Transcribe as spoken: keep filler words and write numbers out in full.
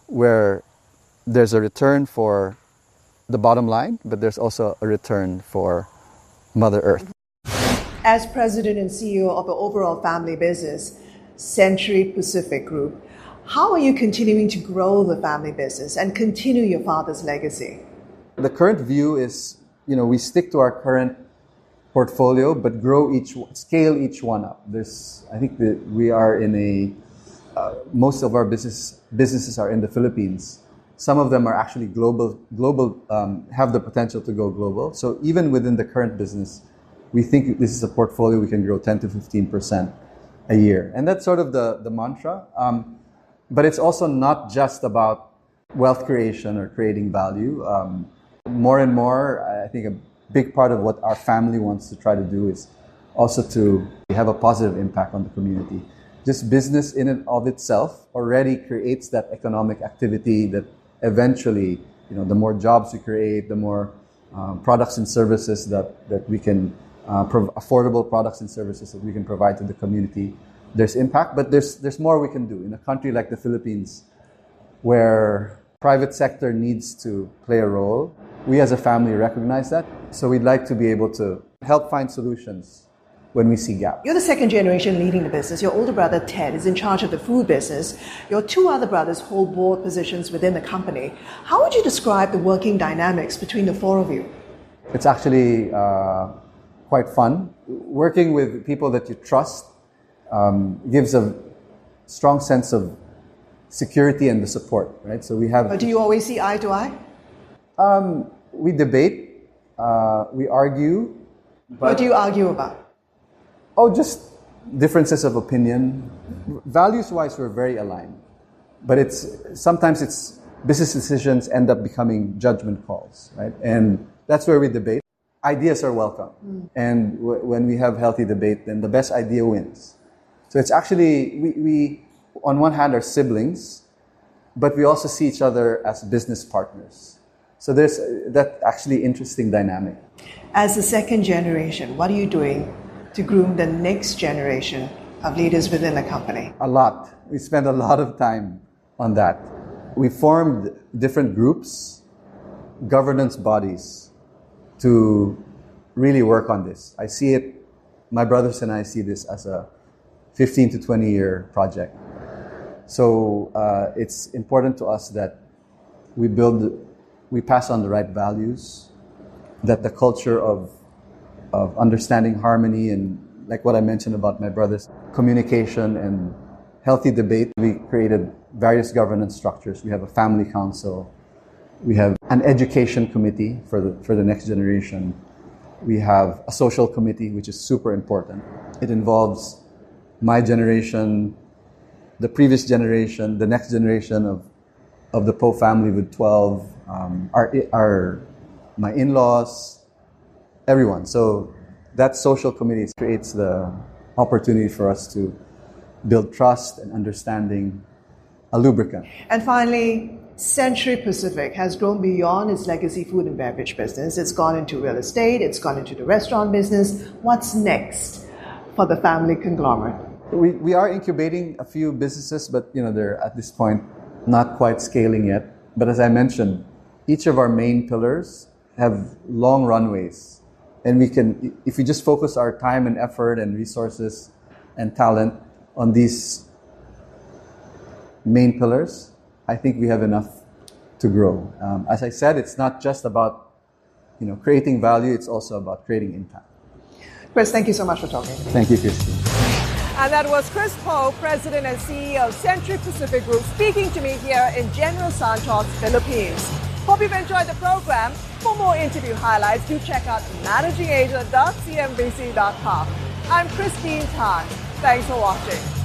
where there's a return for the bottom line, but there's also a return for Mother Earth. As president and C E O of the overall family business, Century Pacific Group, how are you continuing to grow the family business and continue your father's legacy? The current view is, you know, we stick to our current portfolio, but grow each, scale each one up. There's, I think that we are in a, uh, most of our business businesses are in the Philippines. Some of them are actually global, global, um, have the potential to go global. So even within the current business, we think this is a portfolio we can grow ten to fifteen percent a year. And that's sort of the, the mantra. Um, but it's also not just about wealth creation or creating value. Um, more and more, I think a big part of what our family wants to try to do is also to have a positive impact on the community. Just business in and of itself already creates that economic activity that eventually, you know, the more jobs we create, the more um, products and services that, that we can, uh, prov- affordable products and services that we can provide to the community, there's impact, but there's, there's more we can do. In a country like the Philippines, where private sector needs to play a role, we as a family recognize that. So we'd like to be able to help find solutions when we see gaps. You're the second generation leading the business. Your older brother, Ted, is in charge of the food business. Your two other brothers hold board positions within the company. How would you describe the working dynamics between the four of you? It's actually uh, quite fun. Working with people that you trust um, gives a strong sense of security and the support, right? So we have... But do you always see eye to eye? Um, we debate, uh, we argue. But what do you argue about? Oh, just differences of opinion. Values-wise, we're very aligned. But it's sometimes it's business decisions end up becoming judgment calls, right? And that's where we debate. Ideas are welcome. Mm. And w- when we have healthy debate, then the best idea wins. So it's actually, we, we on one hand are siblings, but we also see each other as business partners. So there's that actually interesting dynamic. As the second generation, what are you doing to groom the next generation of leaders within the company? A lot. We spend a lot of time on that. We formed different groups, governance bodies, to really work on this. I see it, my brothers and I see this as a fifteen to twenty year project. So uh, it's important to us that we build, we pass on the right values, that the culture of of understanding harmony and, like what I mentioned about my brothers, communication and healthy debate. We created various governance structures. We have a family council. We have an education committee for the for the next generation. We have a social committee, which is super important. It involves my generation, the previous generation, the next generation of of the Poe family with twelve, um, our our my in-laws, everyone. So that social committee creates the opportunity for us to build trust and understanding, a lubricant. And finally, Century Pacific has grown beyond its legacy food and beverage business. It's gone into real estate. It's gone into the restaurant business. What's next for the family conglomerate? We we are incubating a few businesses, but you know they're at this point not quite scaling yet. But as I mentioned, each of our main pillars have long runways. And we can, if we just focus our time and effort and resources and talent on these main pillars, I think we have enough to grow. Um, as I said, it's not just about, you know, creating value, it's also about creating impact. Chris, thank you so much for talking. Thank you, Christine. And that was Chris Poe, President and C E O of Century Pacific Group, speaking to me here in General Santos, Philippines. Hope you've enjoyed the program. For more interview highlights, do check out managing asia dot c m b c dot com. I'm Christine Tan. Thanks for watching.